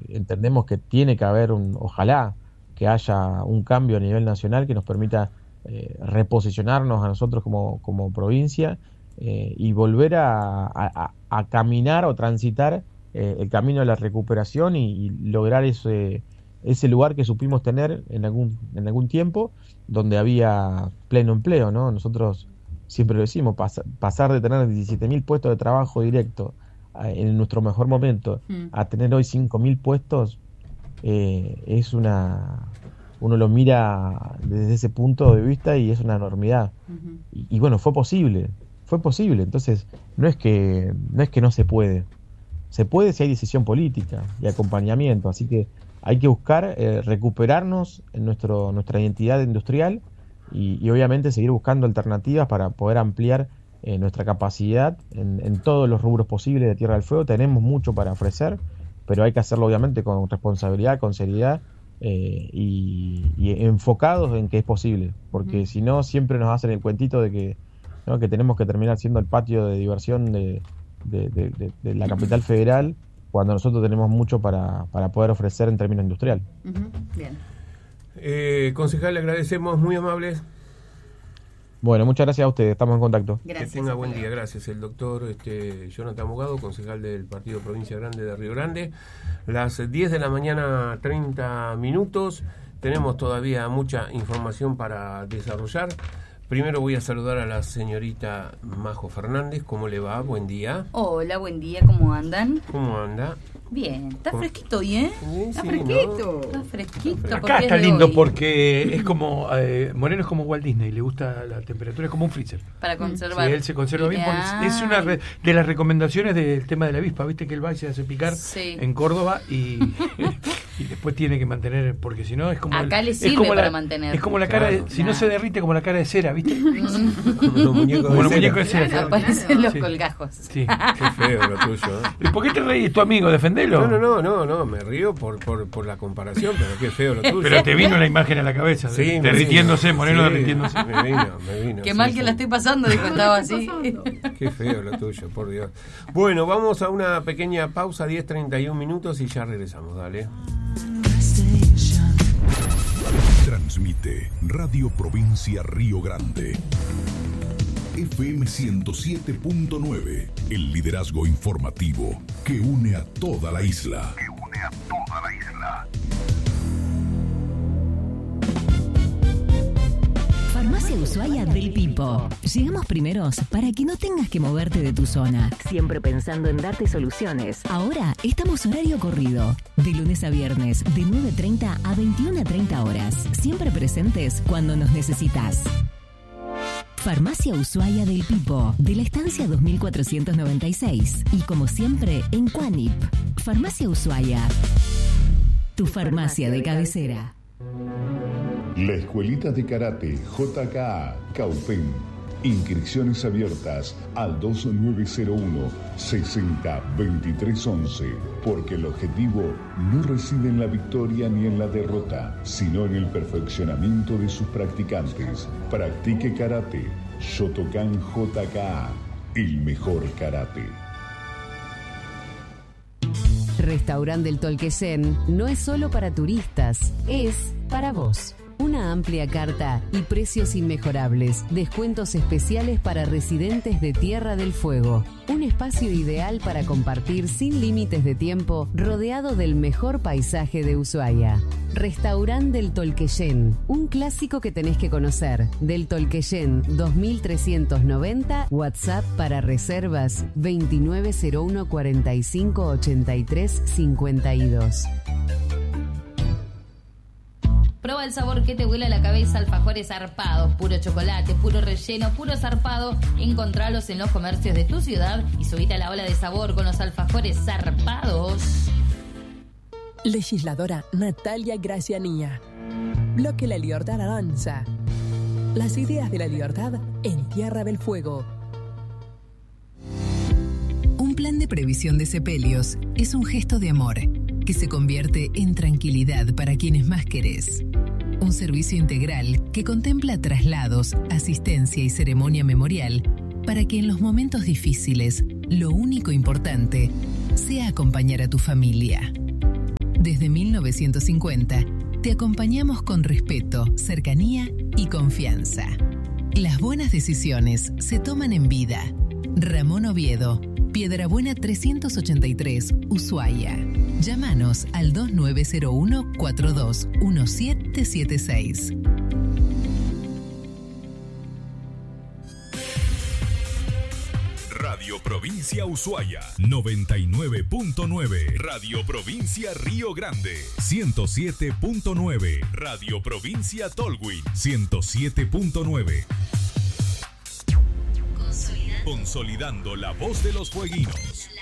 entendemos que tiene que haber ojalá que haya un cambio a nivel nacional que nos permita reposicionarnos a nosotros como provincia y volver a caminar o transitar el camino de la recuperación y lograr ese lugar que supimos tener en algún tiempo, donde había pleno empleo, ¿no? Nosotros siempre lo decimos, pasar de tener 17.000 puestos de trabajo directo en nuestro mejor momento a tener hoy 5.000 puestos, uno lo mira desde ese punto de vista y es una enormidad. Y bueno, fue posible. Entonces, no es que no se puede. Se puede si hay decisión política y acompañamiento. Así que hay que buscar recuperarnos en nuestra identidad industrial y obviamente seguir buscando alternativas para poder ampliar nuestra capacidad en todos los rubros posibles de Tierra del Fuego. Tenemos mucho para ofrecer, pero hay que hacerlo obviamente con responsabilidad, con seriedad y enfocados en que es posible, porque si no siempre nos hacen el cuentito de que tenemos que terminar siendo el patio de diversión de la capital federal, cuando nosotros tenemos mucho para poder ofrecer en términos industriales. Bien. Concejal, le agradecemos, muy amables. Bueno, muchas gracias a ustedes, estamos en contacto. Gracias, que tenga buen día, gracias. El doctor Jonathan Bogado, concejal del Partido Provincia Grande de Río Grande. Las 10 de la mañana, 30 minutos. Tenemos todavía mucha información para desarrollar. Primero voy a saludar a la señorita Majo Fernández. ¿Cómo le va? Buen día. Hola, buen día. ¿Cómo andan? ¿Cómo anda? Bien. Está fresquito hoy, ¿eh? Está fresquito. ¿No? Está fresquito. Acá está lindo hoy. Porque es como... Moreno es como Walt Disney. Le gusta la temperatura. Es como un freezer. Para conservar. Sí, él se conserva bien. Es una de las recomendaciones del tema de la avispa. Viste que él va y se hace picar en Córdoba y después tiene que mantener... Porque si no es como... Acá le sirve para mantener. Es como la cara de... Si no se derrite, como la cara de cera, ¿viste? Como los muñecos de cera. Aparecen los colgajos. Sí. Qué feo lo tuyo. ¿Y por qué te reís? ¿Tu amigo? Defendelo. No, me río por la comparación, pero qué feo lo tuyo. Pero te vino la imagen a la cabeza, derritiéndose, Moreno derritiéndose. Me vino. Qué mal que la estoy pasando, dijo, estaba así. Qué feo lo tuyo, por Dios. Bueno, vamos a una pequeña pausa, 10:31 minutos y ya regresamos, dale. Transmite Radio Provincia Río Grande. FM 107.9, el liderazgo informativo que une a toda la isla. Farmacia Ushuaia del Pipo. Llegamos primeros para que no tengas que moverte de tu zona. Siempre pensando en darte soluciones. Ahora estamos horario corrido. De lunes a viernes, de 9:30 a 21:30 horas. Siempre presentes cuando nos necesitas. Farmacia Ushuaia del Pipo, de la estancia 2496. Y como siempre, en Cuanip. Farmacia Ushuaia. Tu farmacia de cabecera. La Escuelita de Karate JKA Caupen. Inscripciones abiertas al 2901-602311, porque el objetivo no reside en la victoria ni en la derrota, sino en el perfeccionamiento de sus practicantes. Practique karate. Shotokan JKA, el mejor karate. Restaurante del Tolquesén no es solo para turistas, es para vos. Una amplia carta y precios inmejorables. Descuentos especiales para residentes de Tierra del Fuego. Un espacio ideal para compartir sin límites de tiempo, rodeado del mejor paisaje de Ushuaia. Restaurante del Tolquesén, un clásico que tenés que conocer. Del Tolquesén 2390, WhatsApp para reservas 2901 45 83 52. Prueba el sabor que te vuela la cabeza, alfajores zarpados, puro chocolate, puro relleno, puro zarpado. Encontralos en los comercios de tu ciudad y subite a la ola de sabor con los alfajores zarpados. Legisladora Natalia Gracianía. Bloque La Libertad Avanza. Las ideas de la libertad en Tierra del Fuego. Un plan de previsión de sepelios es un gesto de amor que se convierte en tranquilidad para quienes más querés. Un servicio integral que contempla traslados, asistencia y ceremonia memorial para que en los momentos difíciles lo único importante sea acompañar a tu familia. Desde 1950, te acompañamos con respeto, cercanía y confianza. Las buenas decisiones se toman en vida. Ramón Oviedo, Piedrabuena 383, Ushuaia. Llámanos al 2901-421776. Radio Provincia Ushuaia 99.9, Radio Provincia Río Grande 107.9, Radio Provincia Tolwyn 107.9. Consolidando la voz de los fueguinos.